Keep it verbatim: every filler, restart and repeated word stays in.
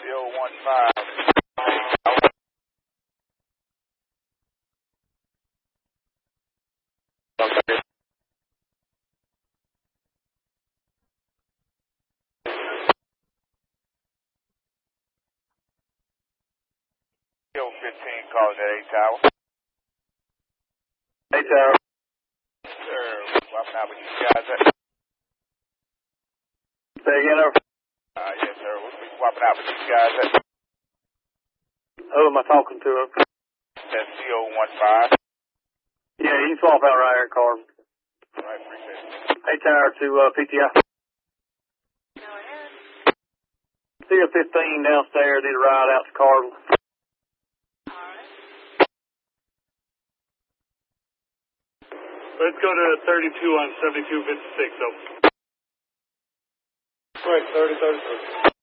zero one five. Okay. zero fifteen calling at eight Tower. eight Tower. Sir, swapping out with you guys. Say again, over. Uh, yes, sir. We'll be swapping out with you guys. Who am I talking to? That's zero one five. Yeah, you can swap out right here, Carl. All right, appreciate it. eight Tower to uh, P T I. C F fifteen downstairs, need a ride out to Cardinal. Let's go to thirty-two on seventy-two fifty-six, over. Correct, thirty, thirty-three.